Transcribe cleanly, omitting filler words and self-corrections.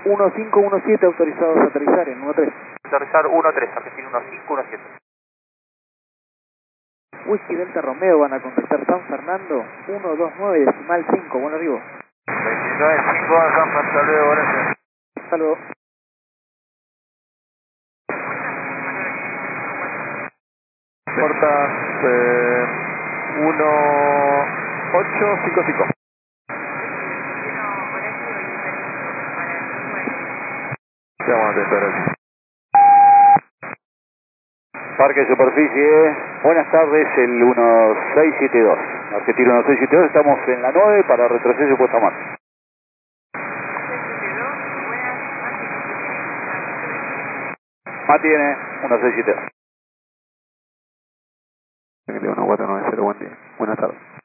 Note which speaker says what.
Speaker 1: 1517 autorizados a aterrizar en 13.
Speaker 2: Aterrizar 13, Argentina 1517.
Speaker 1: Whisky Delta Romeo van a contactar San Fernando 129.5, buen arribo.
Speaker 2: 29.5 San Fernando, hasta luego, gracias.
Speaker 1: Hasta luego.
Speaker 3: Porta 1855. Ya vamos a atentar aquí.
Speaker 4: Parque Superficie, buenas tardes, el 1672. Argentina 1672, estamos en la 9 para retroceso y puesta a marcha. Mantiene 1672.
Speaker 3: 1490, buen día. Buenas tardes.